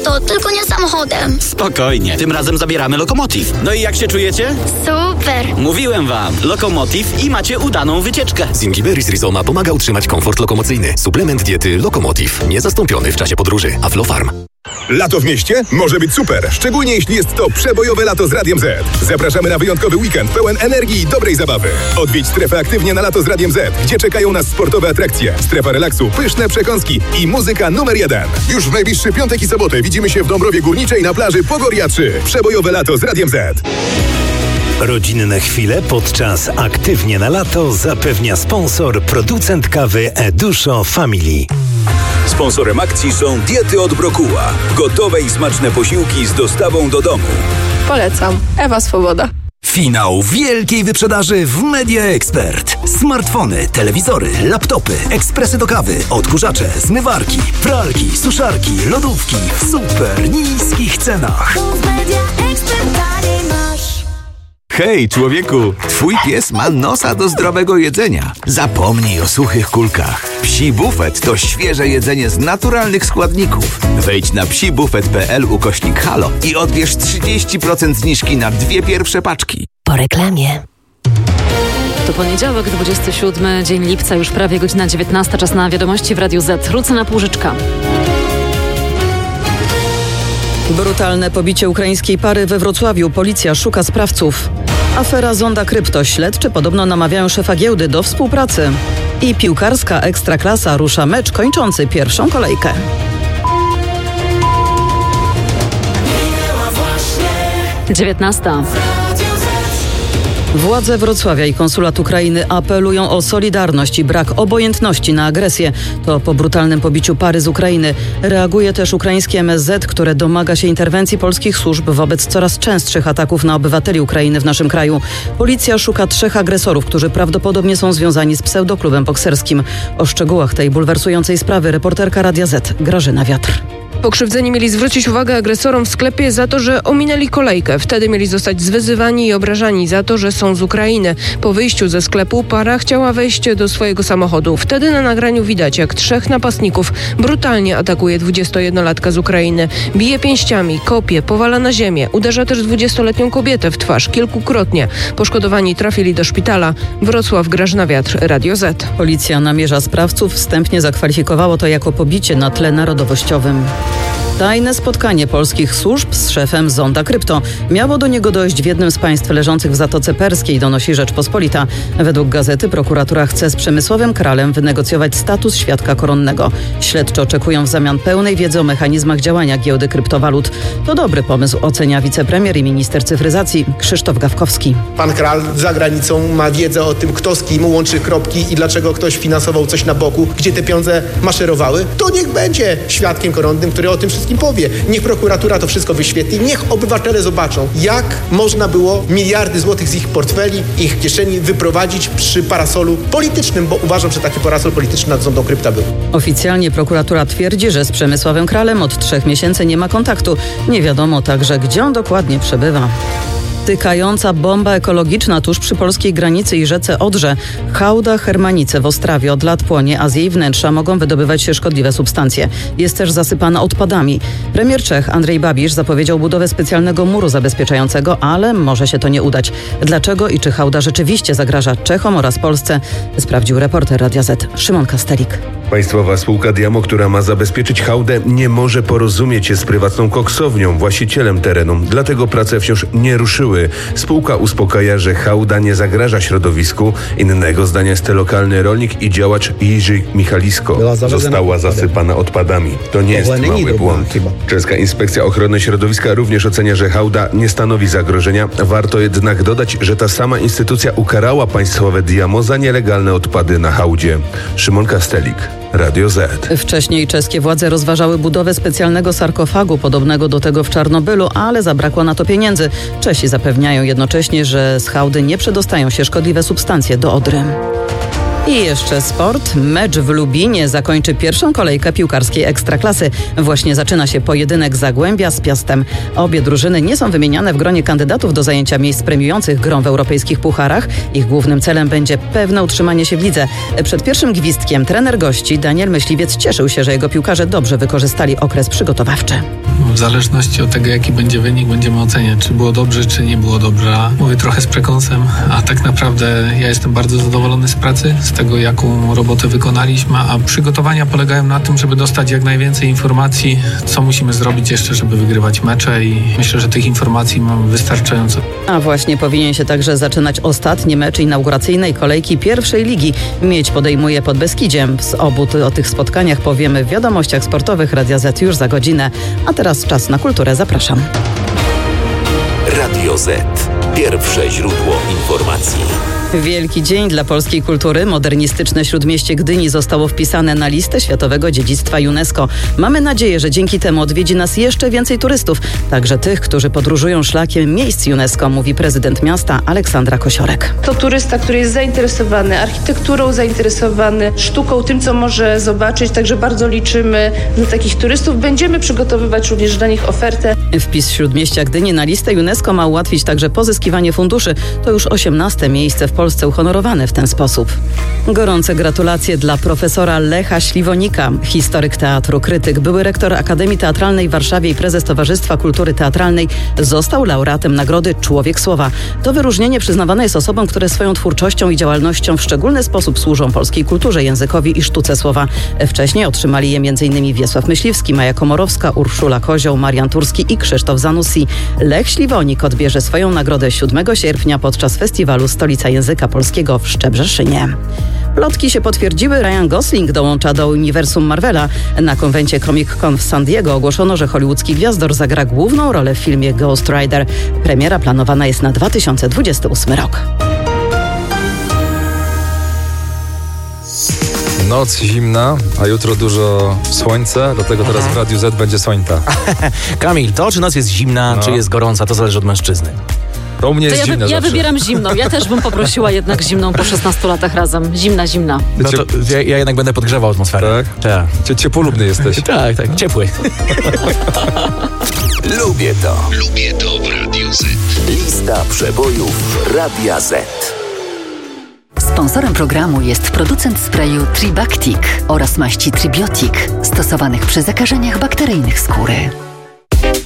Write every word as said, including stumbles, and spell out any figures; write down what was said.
tato, tylko nie samochodem. Spokojnie, tym razem zabieramy Lokomotiv. No i jak się czujecie? Super. Mówiłem wam, Lokomotiv i macie udaną wycieczkę. Zingiberis Rizoma pomaga utrzymać komfort lokomocyjny. Suplement diety Lokomotiv. Niezastąpiony w czasie podróży. Aflofarm. Lato w mieście może być super, szczególnie jeśli jest to przebojowe lato z Radiem Z. Zapraszamy na wyjątkowy weekend pełen energii i dobrej zabawy. Odwiedź strefę aktywnie na lato z Radiem Z, gdzie czekają nas sportowe atrakcje, strefa relaksu, pyszne przekąski i muzyka numer jeden. Już w najbliższy piątek i sobotę widzimy się w Dąbrowie Górniczej na plaży Pogoria trzy. Przebojowe lato z Radiem Z. Rodzinne chwile podczas Aktywnie na lato zapewnia sponsor, producent kawy Eduszo Family. Sponsorem akcji są diety od Brokuła. Gotowe i smaczne posiłki z dostawą do domu. Polecam. Ewa Swoboda. Finał wielkiej wyprzedaży w Media Expert. Smartfony, telewizory, laptopy, ekspresy do kawy, odkurzacze, zmywarki, pralki, suszarki, lodówki w super niskich cenach. Hej, człowieku, twój pies ma nosa do zdrowego jedzenia. Zapomnij o suchych kulkach. Psi Bufet to świeże jedzenie z naturalnych składników. Wejdź na psibufet.pl ukośnik halo i odbierz trzydzieści procent zniżki na dwie pierwsze paczki. Po reklamie. To poniedziałek, dwudziesty siódmy dzień lipca, już prawie godzina dziewiętnasta, czas na wiadomości w Radiu Z. Lucyna Półżyczka. Brutalne pobicie ukraińskiej pary we Wrocławiu. Policja szuka sprawców. Afera Zonda Krypto. Śledczy podobno namawiają szefa giełdy do współpracy. I piłkarska Ekstraklasa rusza mecz kończący pierwszą kolejkę. dziewiętnasta. Władze Wrocławia i konsulat Ukrainy apelują o solidarność i brak obojętności na agresję. To po brutalnym pobiciu pary z Ukrainy. Reaguje też ukraiński M S Z, które domaga się interwencji polskich służb wobec coraz częstszych ataków na obywateli Ukrainy w naszym kraju. Policja szuka trzech agresorów, którzy prawdopodobnie są związani z pseudoklubem bokserskim. O szczegółach tej bulwersującej sprawy reporterka Radia Z Grażyna Wiatr. Pokrzywdzeni mieli zwrócić uwagę agresorom w sklepie za to, że ominęli kolejkę. Wtedy mieli zostać zwyzywani i obrażani za to, że są z Ukrainy. Po wyjściu ze sklepu para chciała wejść do swojego samochodu. Wtedy na nagraniu widać, jak trzech napastników brutalnie atakuje dwudziestojednolatka z Ukrainy. Bije pięściami, kopie, powala na ziemię. Uderza też dwudziestoletnią kobietę w twarz kilkukrotnie. Poszkodowani trafili do szpitala. Wrocław, Grażyna Wiatr, Radio Z. Policja namierza sprawców. Wstępnie zakwalifikowało to jako pobicie na tle narodowościowym. Tajne spotkanie polskich służb z szefem Zonda Krypto. Miało do niego dojść w jednym z państw leżących w Zatoce Perskiej, donosi Rzeczpospolita. Według gazety prokuratura chce z Przemysławem Kralem wynegocjować status świadka koronnego. Śledczy oczekują w zamian pełnej wiedzy o mechanizmach działania giełdy kryptowalut. To dobry pomysł, ocenia wicepremier i minister cyfryzacji Krzysztof Gawkowski. Pan Kral za granicą ma wiedzę o tym, kto z kim łączy kropki i dlaczego ktoś finansował coś na boku, gdzie te pieniądze maszerowały. To niech będzie świadkiem koronnym, który o tym wszystkim powie. Niech prokuratura to wszystko wyświetli. Niech obywatele zobaczą, jak można było miliardy złotych z ich portfeli, ich kieszeni wyprowadzić przy parasolu politycznym, bo uważam, że taki parasol polityczny nad Zondą Krypta był. Oficjalnie prokuratura twierdzi, że z Przemysławem Kralem od trzech miesięcy nie ma kontaktu. Nie wiadomo także, gdzie on dokładnie przebywa. Tykająca bomba ekologiczna tuż przy polskiej granicy i rzece Odrze. Hałda Hermanice w Ostrawie od lat płonie, a z jej wnętrza mogą wydobywać się szkodliwe substancje. Jest też zasypana odpadami. Premier Czech Andrzej Babiš zapowiedział budowę specjalnego muru zabezpieczającego, ale może się to nie udać. Dlaczego i czy hałda rzeczywiście zagraża Czechom oraz Polsce, sprawdził reporter Radia Z Szymon Kastelik. Państwowa spółka Diamo, która ma zabezpieczyć hałdę, nie może porozumieć się z prywatną koksownią, właścicielem terenu. Dlatego prace wciąż nie ruszyły. Spółka uspokaja, że hałda nie zagraża środowisku. Innego zdania jest lokalny rolnik i działacz Jiří Michalisko. Została zasypana odpadami. To nie jest mały błąd. Czeska Inspekcja Ochrony Środowiska również ocenia, że hałda nie stanowi zagrożenia. Warto jednak dodać, że ta sama instytucja ukarała państwowe Diamo za nielegalne odpady na hałdzie. Szymon Kastelik, Radio Z. Wcześniej czeskie władze rozważały budowę specjalnego sarkofagu podobnego do tego w Czarnobylu, ale zabrakło na to pieniędzy. Czesi zapewniają jednocześnie, że z hałdy nie przedostają się szkodliwe substancje do Odry. I jeszcze sport. Mecz w Lubinie zakończy pierwszą kolejkę piłkarskiej Ekstraklasy. Właśnie zaczyna się pojedynek Zagłębia z Piastem. Obie drużyny nie są wymieniane w gronie kandydatów do zajęcia miejsc premiujących grą w europejskich pucharach. Ich głównym celem będzie pewne utrzymanie się w lidze. Przed pierwszym gwizdkiem trener gości Daniel Myśliwiec cieszył się, że jego piłkarze dobrze wykorzystali okres przygotowawczy. w zależności od tego, jaki będzie wynik, będziemy oceniać, czy było dobrze, czy nie było dobrze. Mówię trochę z przekąsem, a tak naprawdę ja jestem bardzo zadowolony z pracy, z tego, jaką robotę wykonaliśmy, a przygotowania polegają na tym, żeby dostać jak najwięcej informacji, co musimy zrobić jeszcze, żeby wygrywać mecze i myślę, że tych informacji mamy wystarczająco. A właśnie powinien się także zaczynać ostatni mecz inauguracyjnej kolejki pierwszej ligi. Miedź podejmuje Podbeskidziem. Z obu o tych spotkaniach powiemy w wiadomościach sportowych Radia Z już za godzinę. A teraz czas na kulturę. Zapraszam. Radio Z. Pierwsze źródło informacji. Wielki dzień dla polskiej kultury. Modernistyczne Śródmieście Gdyni zostało wpisane na listę Światowego Dziedzictwa UNESCO. Mamy nadzieję, że dzięki temu odwiedzi nas jeszcze więcej turystów, także tych, którzy podróżują szlakiem miejsc UNESCO, mówi prezydent miasta Aleksandra Kosiorek. To turysta, który jest zainteresowany architekturą, zainteresowany sztuką, tym, co może zobaczyć, także bardzo liczymy na takich turystów. Będziemy przygotowywać również dla nich ofertę. Wpis Śródmieścia Gdyni na listę UNESCO ma ułatwić także pozyskiwanie funduszy. To już osiemnaste miejsce w Polsce uhonorowane w ten sposób. Gorące gratulacje dla profesora Lecha Śliwonika, historyk teatru, krytyk, były rektor Akademii Teatralnej w Warszawie i prezes Towarzystwa Kultury Teatralnej, został laureatem nagrody Człowiek Słowa. To wyróżnienie przyznawane jest osobom, które swoją twórczością i działalnością w szczególny sposób służą polskiej kulturze, językowi i sztuce słowa. Wcześniej otrzymali je m.in. Wiesław Myśliwski, Maja Komorowska, Urszula Kozioł, Marian Turski i Krzysztof Zanussi. Lech Śliwonik odbierze swoją nagrodę siódmego sierpnia podczas festiwalu Stolica Języka Polskiego w Szczebrzeszynie. Plotki się potwierdziły, Ryan Gosling dołącza do uniwersum Marvela. Na konwencie Comic Con w San Diego ogłoszono, że hollywoodzki gwiazdor zagra główną rolę w filmie Ghost Rider. Premiera planowana jest na dwa tysiące dwudziesty ósmy rok. Noc zimna, a jutro dużo słońca, dlatego teraz w Radiu Z będzie słońca. Kamil, to czy noc jest zimna, no. czy jest gorąca, to zależy od mężczyzny. To u mnie to jest ja, zimna wy, ja zawsze. wybieram zimną. Ja też bym poprosiła jednak zimną po szesnastu latach razem. Zimna, zimna. No to ja, ja jednak będę podgrzewał atmosferę. Tak? Tak. Cie, ciepłolubny jesteś. tak, tak, ciepły. Lubię to. Lubię to w Radiu Z. Lista przebojów Radia Z. Sponsorem programu jest producent sprayu Tribactic oraz maści Tribiotic, stosowanych przy zakażeniach bakteryjnych skóry.